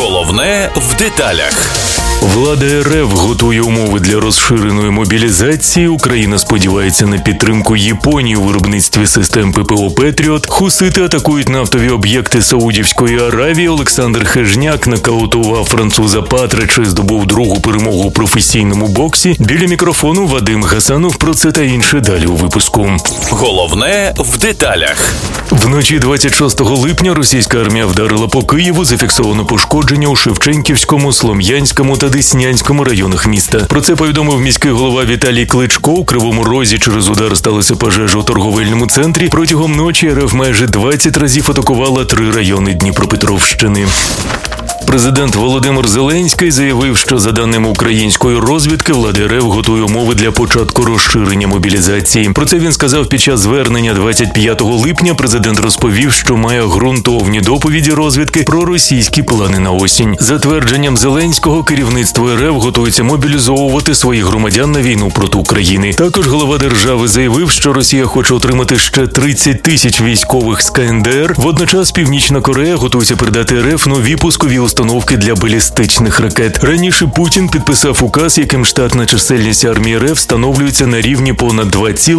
Головне в деталях. Влада РФ готує умови для розширеної мобілізації. Україна сподівається на підтримку Японії у виробництві систем ППО «Петріот». Хусити атакують нафтові об'єкти Саудівської Аравії. Олександр Хижняк нокаутував француза Патрича і здобув другу перемогу у професійному боксі. Біля мікрофону Вадим Гасанов. Про це та інше далі у випуску. Головне в деталях. Вночі 26 липня російська армія вдарила по Києву. Зафіксовано пошкодження у Шевченківському, Слов'янському та Деснянському районах міста. Про це повідомив міський голова Віталій Кличко. У Кривому Розі через удар сталася пожежа у торговельному центрі. Протягом ночі РФ майже 20 разів атакувала 3 райони Дніпропетровщини. Президент Володимир Зеленський заявив, що за даними української розвідки, влада РФ готує умови для початку розширення мобілізації. Про це він сказав під час звернення 25 липня. Президент розповів, що має ґрунтовні доповіді розвідки про російські плани на осінь. За твердженням Зеленського, керівництво РФ готується мобілізовувати своїх громадян на війну проти України. Також голова держави заявив, що Росія хоче отримати ще 30 тисяч військових з КНДР. Водночас Північна Корея готується передати РФ нові пускові установки для балістичних ракет. Раніше Путін підписав указ, яким штатна чисельність армії РФ встановлюється на рівні понад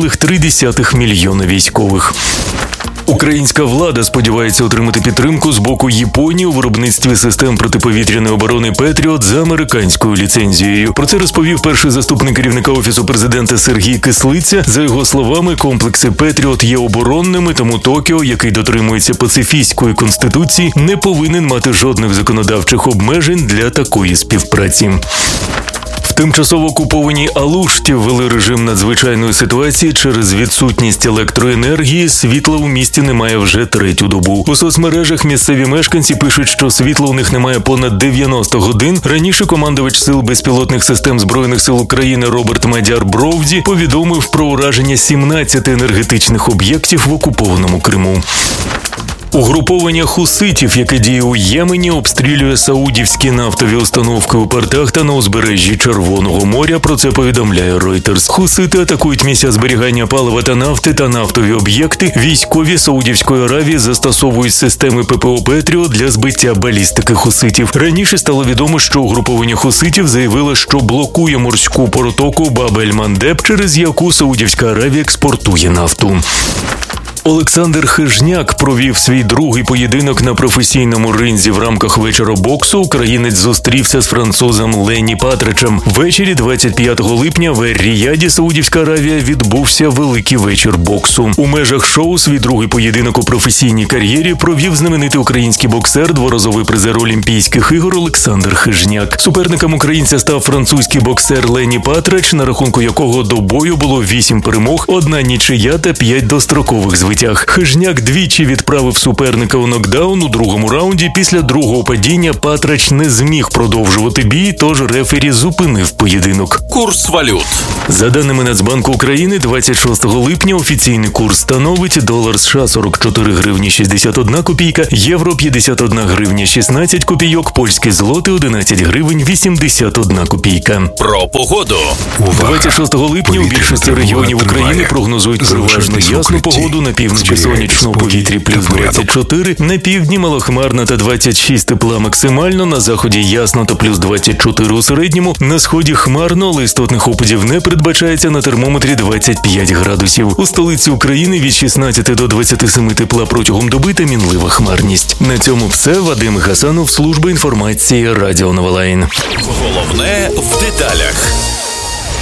2,3 мільйона військових. Українська влада сподівається отримати підтримку з боку Японії у виробництві систем протиповітряної оборони «Петріот» за американською ліцензією. Про це розповів перший заступник керівника Офісу президента Сергій Кислиця. За його словами, комплекси «Петріот» є оборонними, тому Токіо, який дотримується пацифістської конституції, не повинен мати жодних законодавчих обмежень для такої співпраці. В тимчасово окупованій Алушті ввели режим надзвичайної ситуації через відсутність електроенергії. Світла у місті немає вже 3-ю добу. У соцмережах місцеві мешканці пишуть, що світла у них немає понад 90 годин. Раніше командувач сил безпілотних систем Збройних сил України Роберт Мадяр Бровді повідомив про ураження 17 енергетичних об'єктів в окупованому Криму. Угруповання хуситів, яке діє у Ємені, обстрілює саудівські нафтові установки у портах та на узбережжі Червоного моря. Про це повідомляє Reuters. Хусити атакують місця зберігання палива та нафти та нафтові об'єкти. Військові Саудівської Аравії застосовують системи ППО «Петріот» для збиття балістики хуситів. Раніше стало відомо, що угруповання хуситів заявило, що блокує морську протоку Баб-ель-Мандеб, через яку Саудівська Аравія експортує нафту. Олександр Хижняк провів свій другий поєдинок на професійному ринзі в рамках вечора боксу. Українець зустрівся з французом Ленні Патричем. Ввечері 25 липня в Ер-Ріяді, Саудівська Аравія, відбувся великий вечір боксу. У межах шоу свій другий поєдинок у професійній кар'єрі провів знаменитий український боксер, дворазовий призер Олімпійських ігор Олександр Хижняк. Суперником українця став французький боксер Ленні Патрич, на рахунку якого до бою було 8 перемог, 1 нічия та 5 дострокових звитяг. Хижняк двічі відправив суперника у нокдаун у другому раунді. Після другого падіння Патрач не зміг продовжувати бій, тож рефері зупинив поєдинок. Курс валют. За даними Нацбанку України, 26 липня офіційний курс становить долар США 44 гривні 61 копійка, євро 51 гривня 16 копійок, польський злоти 11 гривень 81 копійка. Про погоду. 26 липня у більшості регіонів України прогнозують переважно ясну погоду, на півночі сонячно, у повітрі плюс 24, на півдні малохмарно та 26 тепла максимально, на заході ясно та плюс 24 у середньому, на сході хмарно, але істотних опадів не передбачається, на термометрі 25 градусів. У столиці України від 16 до 27 тепла протягом доби та мінлива хмарність. На цьому все. Вадим Гасанов, служба інформації Радіо Новолайн. Головне в деталях.